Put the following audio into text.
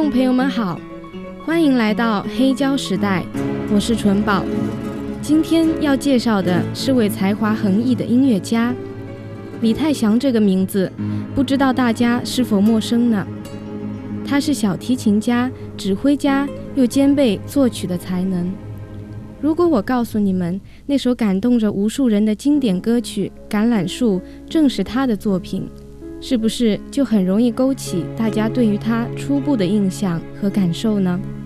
众朋友们好，欢迎来到黑胶时代，我是纯宝。今天要介绍的是位才华横溢的音乐家，李泰祥这个名字，不知道大家是否陌生呢？他是小提琴家、指挥家，又兼备作曲的才能。如果我告诉你们，那首感动着无数人的经典歌曲《橄榄树》正是他的作品，是不是就很容易勾起大家对于他初步的印象和感受呢？